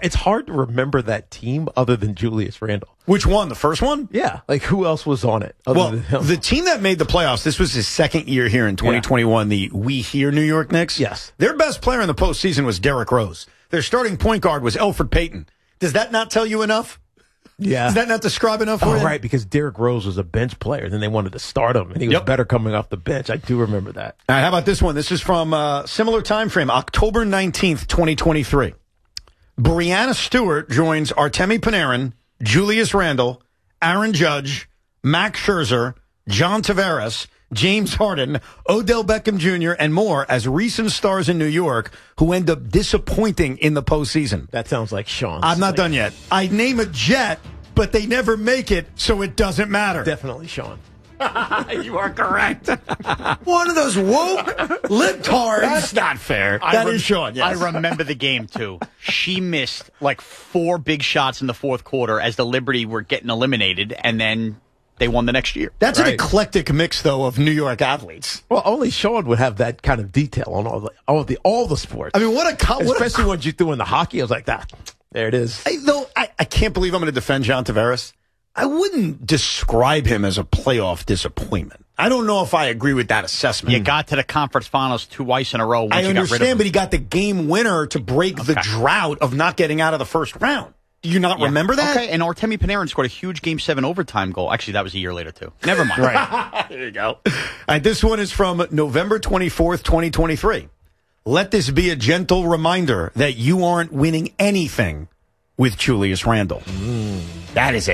it's hard to remember that team other than Julius Randle. Which one? The first one? Yeah. Like, who else was on it other than him? The team that made the playoffs, this was his second year here in 2021, the We Here New York Knicks. Yes. Their best player in the postseason was Derrick Rose. Their starting point guard was Elfrid Payton. Does that not tell you enough? Yeah. Does that not describe enough for you? Right, because Derrick Rose was a bench player. Then they wanted to start him, and he was better coming off the bench. I do remember that. All right, how about this one? This is from similar time frame, October 19th, 2023. Breanna Stewart joins Artemi Panarin, Julius Randle, Aaron Judge, Max Scherzer, John Tavares, James Harden, Odell Beckham Jr., and more as recent stars in New York who end up disappointing in the postseason. That sounds like Sean. I'm not done yet. I name a Jet, but they never make it, so it doesn't matter. Definitely Sean. You are correct. One of those woke libtards. That's not fair. That is Sean, yes. I remember the game, too. She missed like 4 big shots in the fourth quarter as the Liberty were getting eliminated, and then they won the next year. That's an eclectic mix, though, of New York athletes. Well, only Sean would have that kind of detail on all the sports. I mean, especially when you threw in the hockey. I was like, there it is. I can't believe I'm going to defend John Tavares. I wouldn't describe him as a playoff disappointment. I don't know if I agree with that assessment. You got to the conference finals twice in a row. I understand, but he got the game winner to break the drought of not getting out of the first round. Do you not remember that? Okay, and Artemi Panarin scored a huge Game 7 overtime goal. Actually, that was a year later, too. Never mind. Right. There you go. All right, this one is from November 24th, 2023. Let this be a gentle reminder that you aren't winning anything with Julius Randle. That's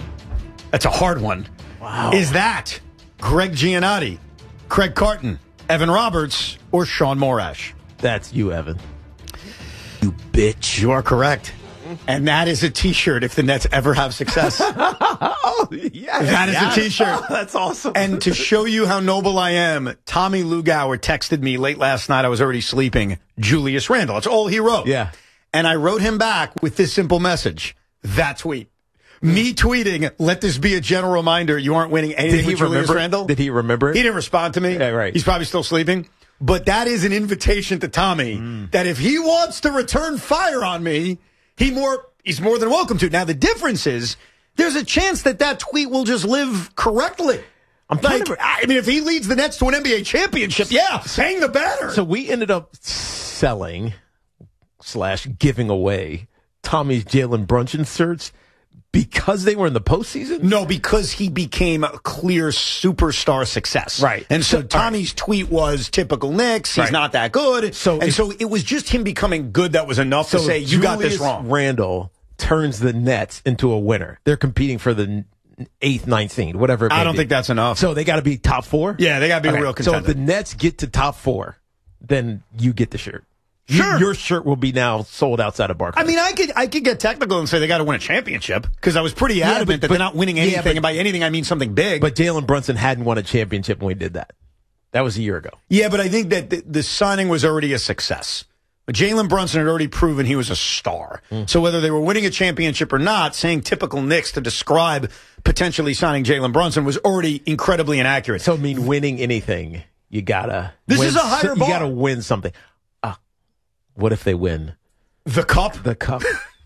a hard one. Wow. Is that Greg Giannotti, Craig Carton, Evan Roberts, or Sean Morash? That's you, Evan. You bitch. You are correct. And that is a T-shirt if the Nets ever have success. Oh, yeah. That is a T-shirt. Oh, that's awesome. And to show you how noble I am, Tommy Lugauer texted me late last night. I was already sleeping. Julius Randle. That's all he wrote. Yeah. And I wrote him back with this simple message. That tweet. Me tweeting, let this be a general reminder you aren't winning anything with Julius Randle. Did he remember it? He didn't respond to me. Yeah, right. He's probably still sleeping. But that is an invitation to Tommy that if he wants to return fire on me, he's more than welcome to. Now, the difference is there's a chance that tweet will just live correctly. I mean, if he leads the Nets to an NBA championship, hang the banner. So we ended up selling / giving away Tommy's Jalen Brunson shirts because they were in the postseason? No, because he became a clear superstar success. Right. And so Tommy's tweet was typical Knicks. He's not that good. So it was just him becoming good that was enough to say, you got this wrong. Randle turns the Nets into a winner. They're competing for the 8th, 9th seed, whatever it may I don't be. think that's enough. So they got to be top 4? Yeah, they got to be a real contender. So if the Nets get to top 4, then you get the shirt. Sure. Your shirt will be now sold outside of Barclays. I mean, I could get technical and say they got to win a championship because I was pretty adamant that they're not winning anything. And by anything, I mean something big. But Jalen Brunson hadn't won a championship when we did that. That was a year ago. Yeah, but I think that the signing was already a success. Jalen Brunson had already proven he was a star. So whether they were winning a championship or not, saying typical Knicks to describe potentially signing Jalen Brunson was already incredibly inaccurate. So, I mean, winning anything, you got to This is a higher bar. You got to win something. What if they win? The cup? The cup.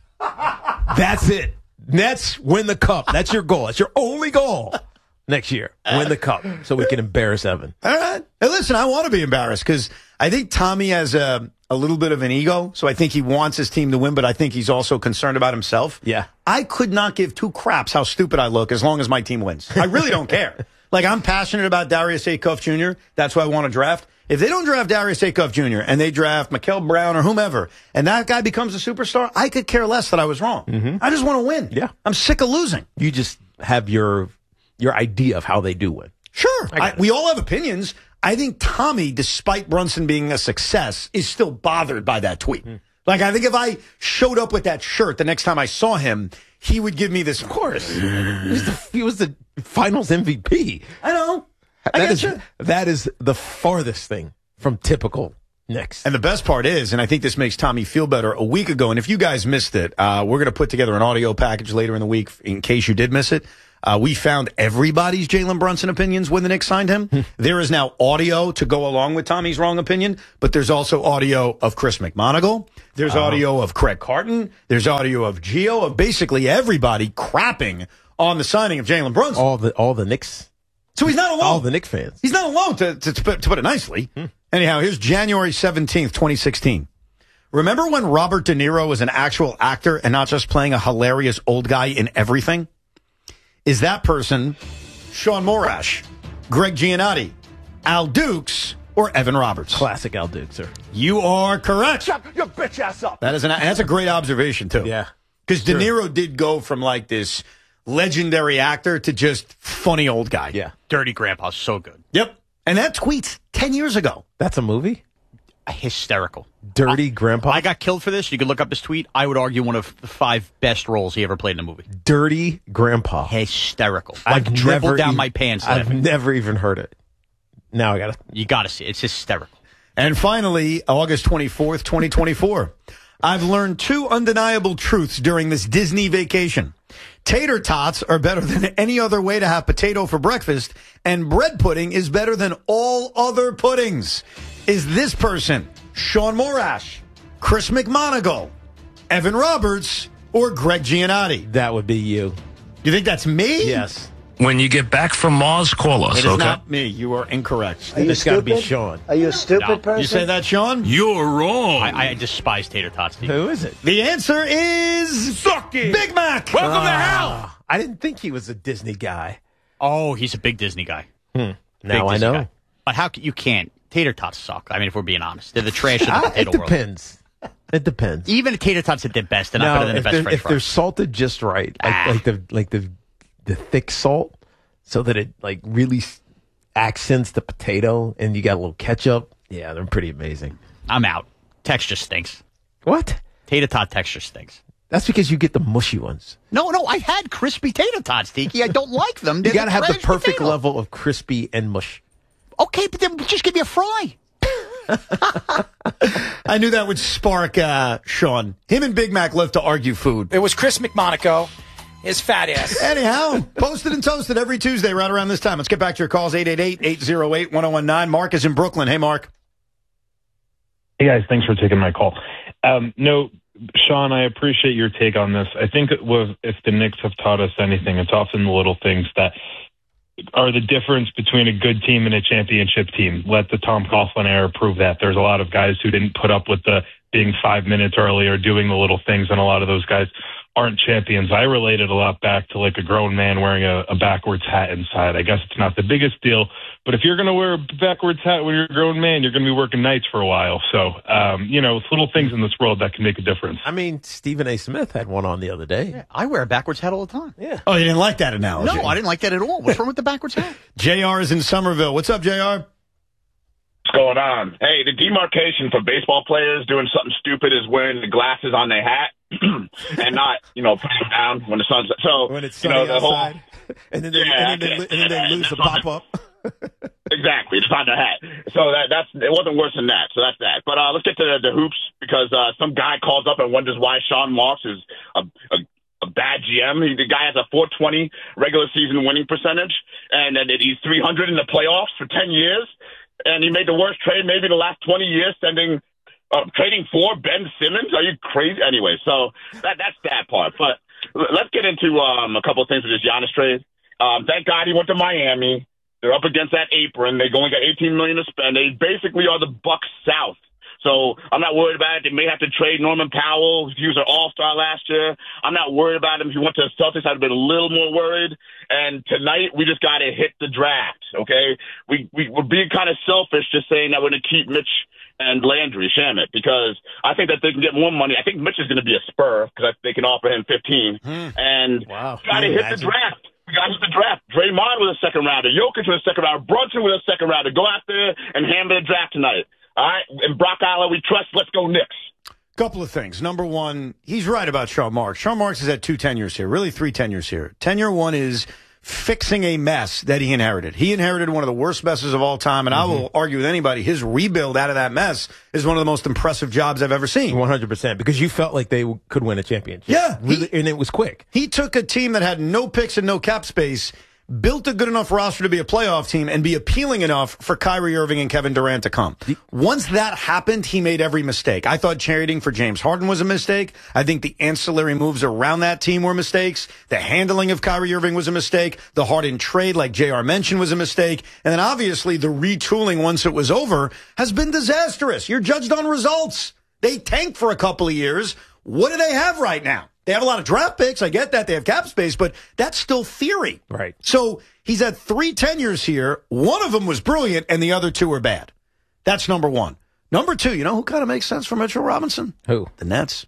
That's it. Nets win the cup. That's your goal. That's your only goal next year. Win the cup so we can embarrass Evan. All right. Hey, listen, I want to be embarrassed because I think Tommy has a little bit of an ego. So I think he wants his team to win, but I think he's also concerned about himself. Yeah. I could not give 2 craps how stupid I look as long as my team wins. I really don't care. Like, I'm passionate about Darius Acuff Jr. That's why I want to draft. If they don't draft Darius Acuff Jr. and they draft Mikael Brown or whomever, and that guy becomes a superstar, I could care less that I was wrong. I just want to win. Yeah. I'm sick of losing. You just have your idea of how they do win. Sure. We all have opinions. I think Tommy, despite Brunson being a success, is still bothered by that tweet. Like, I think if I showed up with that shirt the next time I saw him, he would give me this. Of course. He was the finals MVP. I know. That is the farthest thing from typical Knicks. And the best part is, and I think this makes Tommy feel better, a week ago, and if you guys missed it, we're going to put together an audio package later in the week in case you did miss it. We found everybody's Jalen Brunson opinions when the Knicks signed him. There is now audio to go along with Tommy's wrong opinion, but there's also audio of Chris McMonagle. There's audio of Craig Carton. There's audio of Gio, of basically everybody crapping on the signing of Jalen Brunson. All the Knicks. So he's not alone. All the Knicks fans. He's not alone, to put it nicely. Anyhow, here's January 17th, 2016. Remember when Robert De Niro was an actual actor and not just playing a hilarious old guy in everything? Is that person Sean Morash, Greg Giannotti, Al Dukes, or Evan Roberts? Classic Al Dukes, sir. You are correct. Shut your bitch ass up. That's a great observation, too. Yeah. Because De Niro did go from like this legendary actor to just funny old guy. Yeah. Dirty Grandpa, so good. Yep. And that tweet's 10 years ago. That's a movie? Hysterical. Dirty Grandpa? I got killed for this. You could look up his tweet. I would argue one of the 5 best roles he ever played in a movie. Dirty Grandpa. Hysterical. I've dribbled down my pants. I've never even heard it. Now I got to. You got to see it. It's hysterical. And finally, August 24th, 2024. I've learned 2 undeniable truths during this Disney vacation. Tater tots are better than any other way to have potato for breakfast, and bread pudding is better than all other puddings. Is this person Sean Morash, Chris McMonagle, Evan Roberts, or Greg Giannotti? That would be you. You think that's me? Yes. When you get back from Mars, call us, It is okay? not me. You are incorrect. It's got to be Sean. Are you a stupid person? You say that, Sean? You're wrong. I despise tater tots. Steve. Who is it? The answer is Big Mac. Welcome to hell. I didn't think he was a Disney guy. Oh, he's a big Disney guy. Now Big I Disney know. guy. But you can't. Tater tots suck. I mean, if we're being honest, they're the trash of the potato It world. depends. It depends. Even tater tots at their best, they're not better than the best French if they're fries. salted just right, like the thick salt, so that it like really accents the potato, and you got a little ketchup. Yeah, they're pretty amazing. I'm out. Texture stinks. What? Tater tot texture stinks. That's because you get the mushy ones. No, I had crispy tater tots, Tiki. I don't like them. You got to have the perfect potato. level of crispy and mush. Okay, but then just give me a fry. I knew that would spark Sean. Him and Big Mac love to argue food. It was Chris McMonagle, his fat ass. Anyhow, posted and toasted every Tuesday right around this time. Let's get back to your calls, 888-808-1019. Mark is in Brooklyn. Hey, Mark. Hey, guys. Thanks for taking my call. No, Sean, I appreciate your take on this. I think if the Knicks have taught us anything, it's often the little things that are the difference between a good team and a championship team. Let the Tom Coughlin era prove that. There's a lot of guys who didn't put up with the being 5 minutes early or doing the little things, and a lot of those guys aren't champions. I related a lot back to like a grown man wearing a backwards hat inside. I guess it's not the biggest deal, but if you're going to wear a backwards hat when you're a grown man, you're going to be working nights for a while. So, it's little things in this world that can make a difference. I mean, Stephen A. Smith had one on the other day. Yeah, I wear a backwards hat all the time. Yeah. Oh, you didn't like that analogy? No, I didn't like that at all. What's wrong with the backwards hat? JR is in Somerville. What's up, JR? What's going on? Hey, the demarcation for baseball players doing something stupid is wearing the glasses on their hat and not, putting them down when the sun's so. When it's sunny the outside, and then they lose the pop up. Exactly, it's on the hat. So it wasn't worse than that. So that's that. But let's get to the hoops because some guy calls up and wonders why Sean Marks is a bad GM. The guy has a .420 regular season winning percentage, and he's .300 in the playoffs for 10 years. And he made the worst trade maybe the last 20 years, trading for Ben Simmons. Are you crazy? Anyway, so that's that part. But let's get into a couple of things with this Giannis trade. Thank God he went to Miami. They're up against that apron. They only got $18 million to spend. They basically are the Bucks South. So I'm not worried about it. They may have to trade Norman Powell. He was an all-star last year. I'm not worried about him. If he went to the Celtics, I'd have been a little more worried. And tonight, we just got to hit the draft, okay? We're being kind of selfish just saying that we're going to keep Mitch and Landry, Shamet, because I think that they can get more money. I think Mitch is going to be a Spur because they can offer him 15. And got to hit the draft. We got to hit the draft. Draymond was a second rounder. Jokic was a second rounder. Brunson was a second rounder. Go out there and hammer the draft tonight. All right, and Brock Aller, we trust. Let's go Knicks. Couple of things. Number one, he's right about Sean Marks. Sean Marks has had 2 tenures here, really 3 tenures here. Tenure 1 is fixing a mess that he inherited. He inherited one of the worst messes of all time, and I will argue with anybody, his rebuild out of that mess is one of the most impressive jobs I've ever seen. 100%, because you felt like they could win a championship. Yeah. Really, and it was quick. He took a team that had no picks and no cap space, built a good enough roster to be a playoff team and be appealing enough for Kyrie Irving and Kevin Durant to come. Once that happened, he made every mistake. I thought trading for James Harden was a mistake. I think the ancillary moves around that team were mistakes. The handling of Kyrie Irving was a mistake. The Harden trade, like JR mentioned, was a mistake. And then obviously the retooling once it was over has been disastrous. You're judged on results. They tanked for a couple of years. What do they have right now? They have a lot of draft picks. I get that. They have cap space, but that's still theory. Right. So he's had 3 tenures here. One of them was brilliant, and the other 2 were bad. That's number 1. Number 2, you know who kind of makes sense for Mitchell Robinson? Who? The Nets.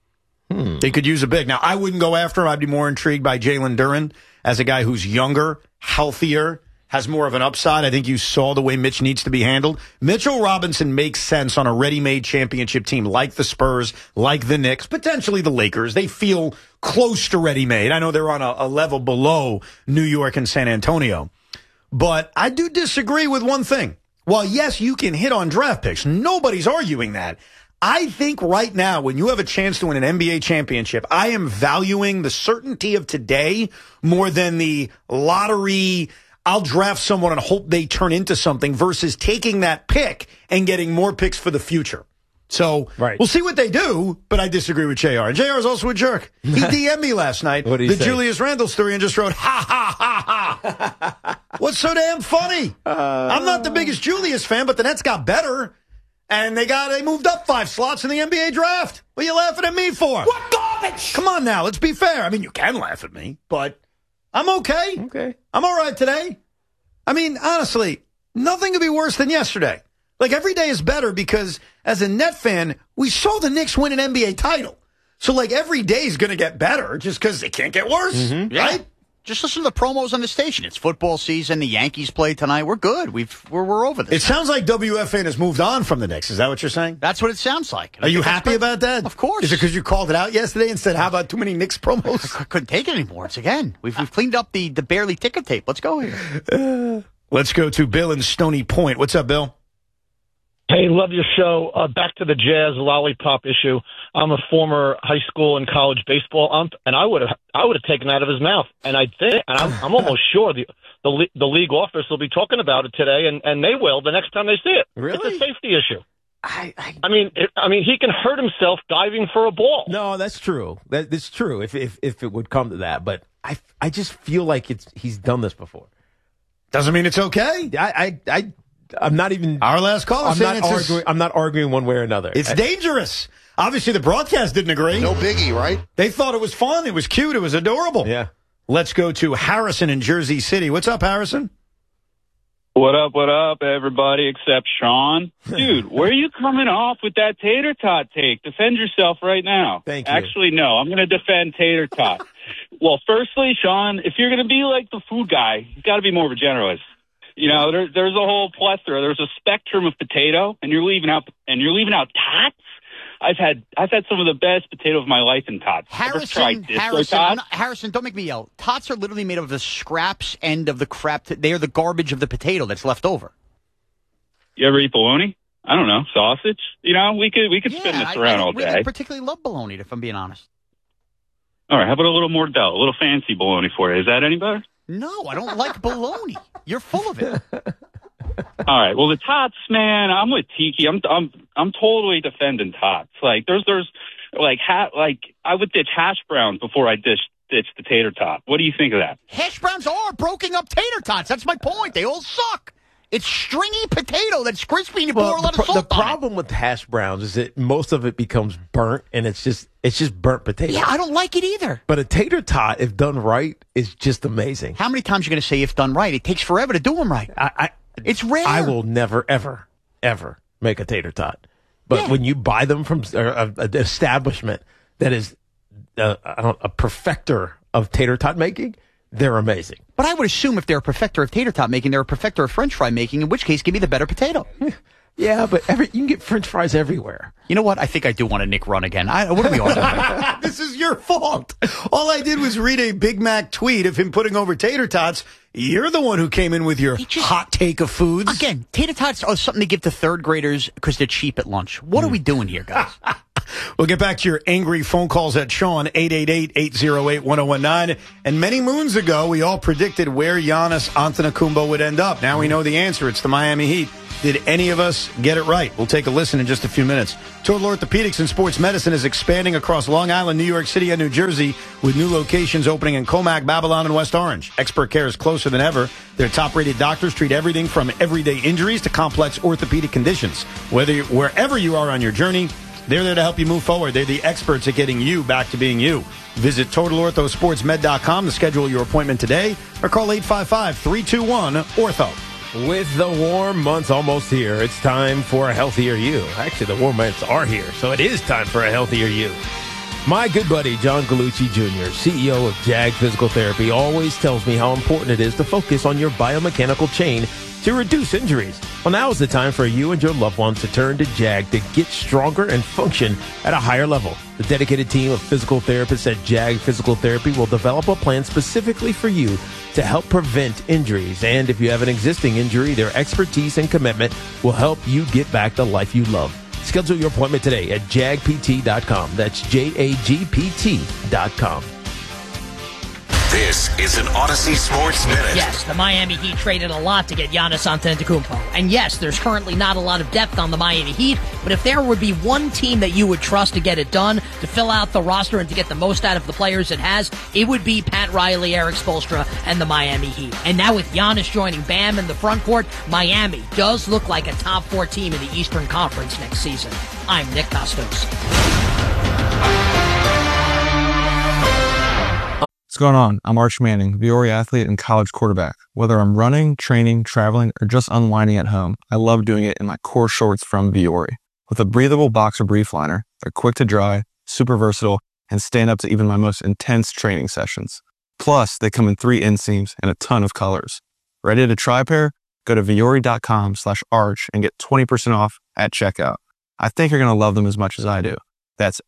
They could use a big. Now, I wouldn't go after him. I'd be more intrigued by Jalen Duren as a guy who's younger, healthier, has more of an upside. I think you saw the way Mitch needs to be handled. Mitchell Robinson makes sense on a ready-made championship team like the Spurs, like the Knicks, potentially the Lakers. They feel close to ready-made. I know they're on a level below New York and San Antonio. But I do disagree with one thing. While, yes, you can hit on draft picks, nobody's arguing that. I think right now, when you have a chance to win an NBA championship, I am valuing the certainty of today more than the lottery, I'll draft someone and hope they turn into something versus taking that pick and getting more picks for the future. So We'll see what they do, but I disagree with JR. And JR is also a jerk. He DM'd me last night, the say? Julius Randle story, and just wrote, ha, ha, ha, ha. What's so damn funny? I'm not the biggest Julius fan, but the Nets got better, and they moved up 5 slots in the NBA draft. What are you laughing at me for? What garbage? Come on now, let's be fair. I mean, you can laugh at me, but I'm okay. Okay. I'm all right today. I mean, honestly, nothing could be worse than yesterday. Like, every day is better because, as a Net fan, we saw the Knicks win an NBA title. So, like, every day is going to get better just because it can't get worse, right? Just listen to the promos on the station. It's football season. The Yankees play tonight. We're good. We're over this. It sounds like WFN has moved on from the Knicks. Is that what you're saying? That's what it sounds like. Are you happy about that? Of course. Is it because you called it out yesterday and said, how about too many Knicks promos? I couldn't take it anymore. It's again. We've cleaned up the barely ticker tape. Let's go here. Let's go to Bill in Stony Point. What's up, Bill? Hey, love your show. Back to the Jazz lollipop issue. I'm a former high school and college baseball ump, and I would have taken it out of his mouth. And I'm almost sure the league office will be talking about it today, and they will the next time they see it. Really? It's a safety issue. I mean, he can hurt himself diving for a ball. No, that's true. That's true. If it would come to that, but I just feel like he's done this before. Doesn't mean it's okay. I'm not even our last call. I'm not arguing one way or another. It's dangerous. Obviously, the broadcast didn't agree. No biggie, right? They thought it was fun. It was cute. It was adorable. Yeah. Let's go to Harrison in Jersey City. What's up, Harrison? What up, everybody except Sean? Dude, where are you coming off with that tater tot take? Defend yourself right now. Thank you. Actually, no, I'm going to defend tater tot. Well, firstly, Sean, if you're going to be like the food guy, you've got to be more of a generalist. You know, there's a whole plethora. There's a spectrum of potato, and you're leaving out tots. I've had some of the best potato of my life in tots. Harrison, don't make me yell. Tots are literally made of the scraps end of the crap. They are the garbage of the potato that's left over. You ever eat bologna? I don't know, sausage. You know, we could spin this around all day. I particularly love bologna, if I'm being honest. All right, how about a little more dough, a little fancy bologna for you? Is that any better? No, I don't like bologna. You're full of it. All right. Well, the tots, man, I'm with Tiki. I'm totally defending tots. Like there's I would ditch hash browns before I ditch the tater tot. What do you think of that? Hash browns are broken up tater tots. That's my point. They all suck. It's stringy potato that's crispy and you pour a lot of salt on it. The problem with hash browns is that most of it becomes burnt, and it's just burnt potato. Yeah, I don't like it either. But a tater tot, if done right, is just amazing. How many times are you going to say if done right? It takes forever to do them right. It's rare. I will never, ever, ever make a tater tot. But when you buy them from an establishment that is a perfecter of tater tot making, they're amazing. But I would assume if they're a perfecter of tater tot making, they're a perfecter of French fry making, in which case, give me the better potato. Yeah, but you can get French fries everywhere. You know what? I think I do want a Nick run again. What are we all doing? This is your fault. All I did was read a Big Mac tweet of him putting over tater tots. You're the one who came in with your hot take of foods. Again, tater tots are something to give to third graders because they're cheap at lunch. What are we doing here, guys? We'll get back to your angry phone calls at Sean, 888-808-1019. And many moons ago, we all predicted where Giannis Antetokounmpo would end up. Now we know the answer. It's the Miami Heat. Did any of us get it right? We'll take a listen in just a few minutes. Total Orthopedics and Sports Medicine is expanding across Long Island, New York City, and New Jersey with new locations opening in Comac, Babylon, and West Orange. Expert care is closer than ever. Their top-rated doctors treat everything from everyday injuries to complex orthopedic conditions. Wherever you are on your journey, they're there to help you move forward. They're the experts at getting you back to being you. Visit TotalOrthoSportsMed.com to schedule your appointment today or call 855-321-ORTHO. With the warm months almost here, it's time for a healthier you. Actually, the warm months are here, so it is time for a healthier you. My good buddy, John Gallucci Jr., CEO of JAG Physical Therapy, always tells me how important it is to focus on your biomechanical chain to reduce injuries. Well, now is the time for you and your loved ones to turn to JAG to get stronger and function at a higher level. The dedicated team of physical therapists at JAG Physical Therapy will develop a plan specifically for you to help prevent injuries. And if you have an existing injury, their expertise and commitment will help you get back the life you love. Schedule your appointment today at jagpt.com. That's JAGPT.com. This is an Odyssey Sports Minute. Yes, the Miami Heat traded a lot to get Giannis Antetokounmpo. And yes, there's currently not a lot of depth on the Miami Heat, but if there would be one team that you would trust to get it done, to fill out the roster and to get the most out of the players it has, it would be Pat Riley, Eric Spoelstra, and the Miami Heat. And now with Giannis joining Bam in the front court, Miami does look like a top 4 team in the Eastern Conference next season. I'm Nick Costos. What's going on? I'm Arch Manning, Viore athlete and college quarterback. Whether I'm running, training, traveling, or just unwinding at home, I love doing it in my core shorts from Viore. With a breathable boxer brief liner, they're quick to dry, super versatile, and stand up to even my most intense training sessions. Plus, they come in 3 inseams and a ton of colors. Ready to try a pair? Go to Viore.com/arch and get 20% off at checkout. I think you're going to love them as much as I do. That's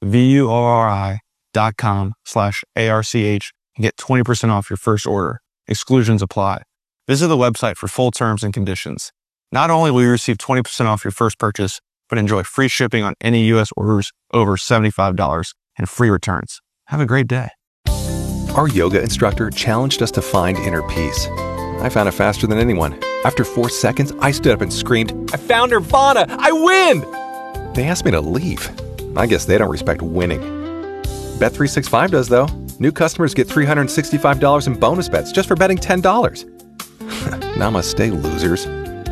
VUORI.com/ARCH and get 20% off your first order. Exclusions apply. Visit the website for full terms and conditions. Not only will you receive 20% off your first purchase, but enjoy free shipping on any U.S. orders over $75 and free returns. Have a great day. Our yoga instructor challenged us to find inner peace. I found it faster than anyone. After 4 seconds, I stood up and screamed, "I found Nirvana! I win!" They asked me to leave. I guess they don't respect winning. Bet365 does, though. New customers get $365 in bonus bets just for betting $10. Namaste, losers.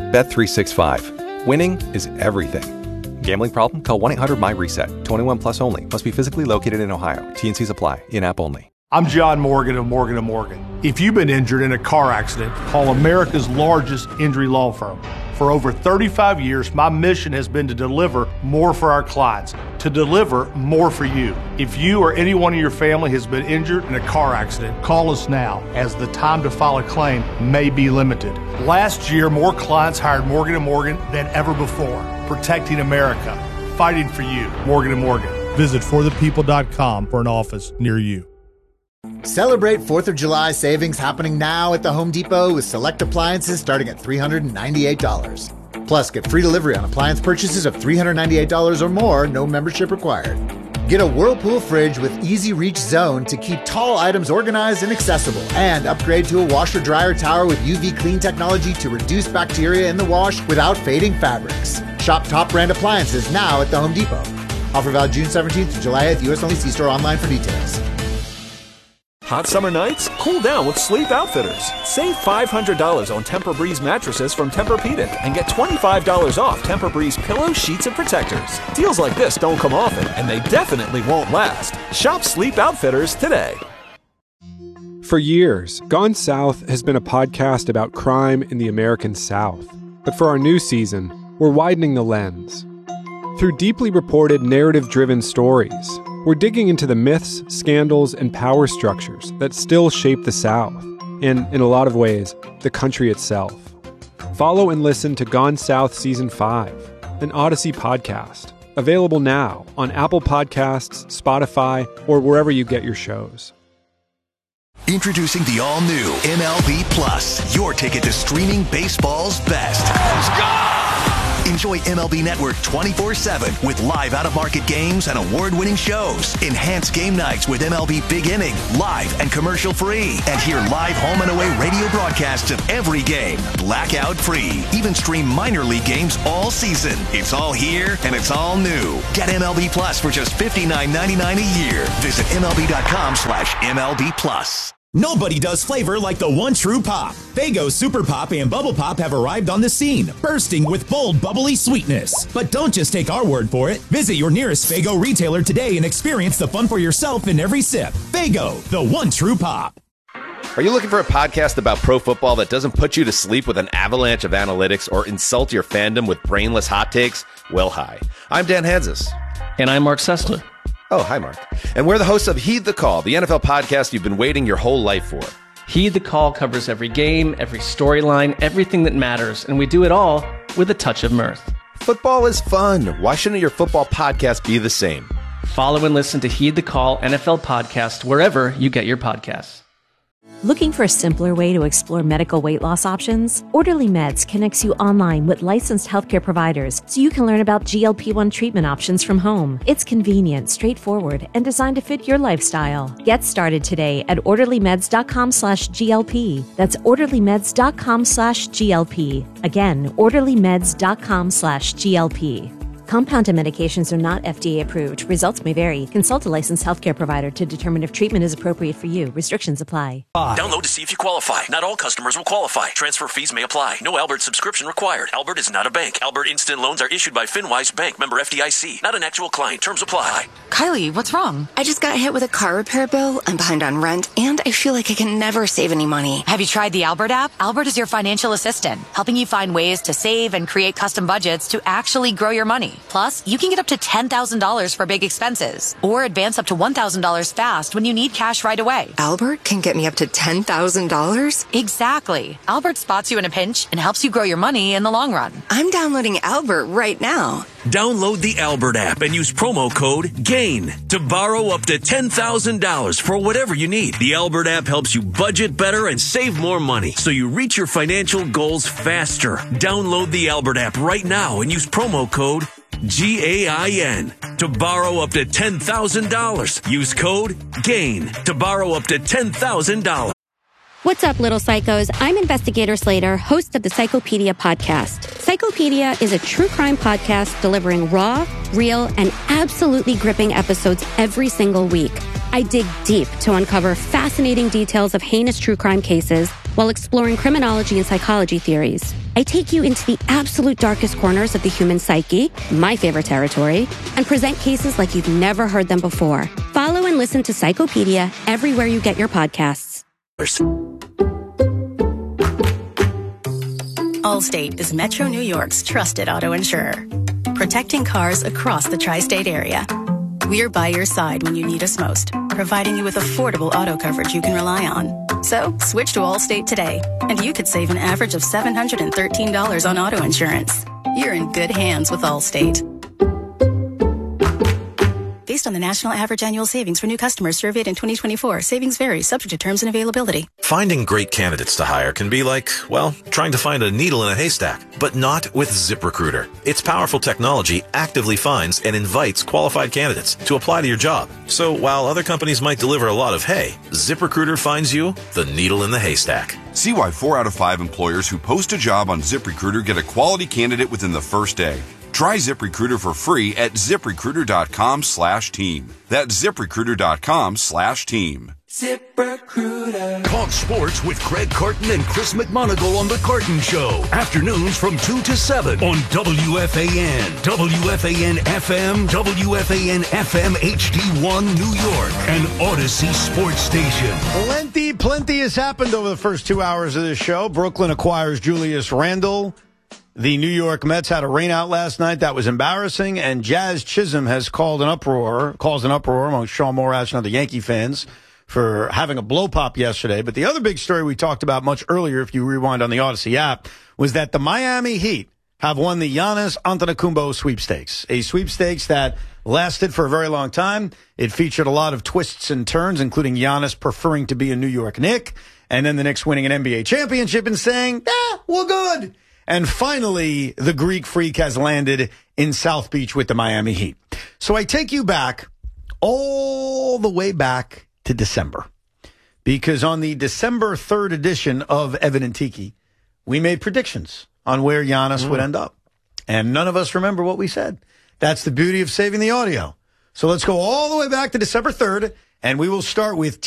Bet365. Winning is everything. Gambling problem? Call 1-800-MY-RESET. 21 plus only. Must be physically located in Ohio. T&Cs apply. In-app only. I'm John Morgan of Morgan & Morgan. If you've been injured in a car accident, call America's largest injury law firm. For over 35 years, my mission has been to deliver more for our clients, to deliver more for you. If you or anyone in your family has been injured in a car accident, call us now, as the time to file a claim may be limited. Last year, more clients hired Morgan & Morgan than ever before, protecting America, fighting for you. Morgan & Morgan. Visit forthepeople.com for an office near you. Celebrate 4th of July savings happening now at the Home Depot with select appliances starting at $398. Plus, get free delivery on appliance purchases of $398 or more, no membership required. Get a Whirlpool fridge with Easy Reach Zone to keep tall items organized and accessible. And upgrade to a washer-dryer tower with UV clean technology to reduce bacteria in the wash without fading fabrics. Shop top brand appliances now at the Home Depot. Offer valid June 17th to July 8th, U.S. only. See store online for details. Hot summer nights? Cool down with Sleep Outfitters. Save $500 on Tempur-Breeze mattresses from Tempur-Pedic and get $25 off Tempur-Breeze pillows, sheets, and protectors. Deals like this don't come often, and they definitely won't last. Shop Sleep Outfitters today. For years, Gone South has been a podcast about crime in the American South. But for our new season, we're widening the lens. Through deeply reported, narrative-driven stories, we're digging into the myths, scandals, and power structures that still shape the South, and, in a lot of ways, the country itself. Follow and listen to Gone South Season 5, an Odyssey podcast. Available now on Apple Podcasts, Spotify, or wherever you get your shows. Introducing the all-new MLB Plus, your ticket to streaming baseball's best. Let's go! Enjoy MLB Network 24/7 with live out-of-market games and award-winning shows. Enhance game nights with MLB Big Inning, live and commercial-free. And hear live home and away radio broadcasts of every game, blackout-free. Even stream minor league games all season. It's all here, and it's all new. Get MLB Plus for just $59.99 a year. Visit MLB.com/MLB Plus. Nobody does flavor like the one true pop. Faygo Super Pop and Bubble Pop have arrived on the scene, bursting with bold, bubbly sweetness. But don't just take our word for it. Visit your nearest Faygo retailer today and experience the fun for yourself in every sip. Faygo, the one true pop. Are you looking for a podcast about pro football that doesn't put you to sleep with an avalanche of analytics or insult your fandom with brainless hot takes? Well, hi. I'm Dan Hanzus. And I'm Mark Sessler. Oh, hi, Mark. And we're the hosts of Heed the Call, the NFL podcast you've been waiting your whole life for. Heed the Call covers every game, every storyline, everything that matters, and we do it all with a touch of mirth. Football is fun. Why shouldn't your football podcast be the same? Follow and listen to Heed the Call NFL podcast wherever you get your podcasts. Looking for a simpler way to explore medical weight loss options? Orderly Meds connects you online with licensed healthcare providers so you can learn about GLP-1 treatment options from home. It's convenient, straightforward, and designed to fit your lifestyle. Get started today at orderlymeds.com/GLP. That's orderlymeds.com/GLP. Again, orderlymeds.com/GLP. Compounded medications are not FDA approved. Results may vary. Consult a licensed healthcare provider to determine if treatment is appropriate for you. Restrictions apply. Download to see if you qualify. Not all customers will qualify. Transfer fees may apply. No Albert subscription required. Albert is not a bank. Albert Instant Loans are issued by FinWise Bank, member FDIC. Not an actual client. Terms apply. Kylie, what's wrong? I just got hit with a car repair bill. I'm behind on rent, and I feel like I can never save any money. Have you tried the Albert app? Albert is your financial assistant, helping you find ways to save and create custom budgets to actually grow your money. Plus, you can get up to $10,000 for big expenses, or advance up to $1,000 fast when you need cash right away. Albert can get me up to $10,000? Exactly. Albert spots you in a pinch and helps you grow your money in the long run. I'm downloading Albert right now. Download the Albert app and use promo code GAIN to borrow up to $10,000 for whatever you need. The Albert app helps you budget better and save more money so you reach your financial goals faster. Download the Albert app right now and use promo code GAIN to borrow up to $10,000. Use code GAIN to borrow up to $10,000. What's up, little psychos? I'm Investigator Slater, host of the Psychopedia podcast. Psychopedia is a true crime podcast delivering raw, real, and absolutely gripping episodes every single week. I dig deep to uncover fascinating details of heinous true crime cases while exploring criminology and psychology theories. I take you into the absolute darkest corners of the human psyche, my favorite territory, and present cases like you've never heard them before. Follow and listen to Psychopedia everywhere you get your podcasts. Allstate is Metro New York's trusted auto insurer, protecting cars across the tri-state area. We're by your side when you need us most, providing you with affordable auto coverage you can rely on. So switch to Allstate today, and you could save an average of $713 on auto insurance. You're in good hands with Allstate. Based on the national average annual savings for new customers surveyed in 2024, savings vary, subject to terms and availability. Finding great candidates to hire can be like, well, trying to find a needle in a haystack, but not with ZipRecruiter. Its powerful technology actively finds and invites qualified candidates to apply to your job. So while other companies might deliver a lot of hay, ZipRecruiter finds you the needle in the haystack. See why 4 out of 5 employers who post a job on ZipRecruiter get a quality candidate within the first day. Try ZipRecruiter for free at ZipRecruiter.com/team. That's ZipRecruiter.com/team. ZipRecruiter. Talk sports with Greg Carton and Chris McMonagle on The Carton Show. Afternoons from 2 to 7 on WFAN, WFAN FM, WFAN FM HD1 New York, and Odyssey Sports Station. Plenty has happened over the first 2 hours of this show. Brooklyn acquires Julius Randle. The New York Mets had a rainout last night. That was embarrassing. And Jazz Chisholm has calls an uproar among Sean Morash and other Yankee fans for having a blow pop yesterday. But the other big story we talked about much earlier, if you rewind on the Odyssey app, was that the Miami Heat have won the Giannis Antetokounmpo sweepstakes, a sweepstakes that lasted for a very long time. It featured a lot of twists and turns, including Giannis preferring to be a New York Knick, and then the Knicks winning an NBA championship and saying, we're good. And finally, the Greek Freak has landed in South Beach with the Miami Heat. So I take you back, all the way back to December. Because on the December 3rd edition of Evan and Tiki, we made predictions on where Giannis would end up. And none of us remember what we said. That's the beauty of saving the audio. So let's go all the way back to December 3rd, and we will start with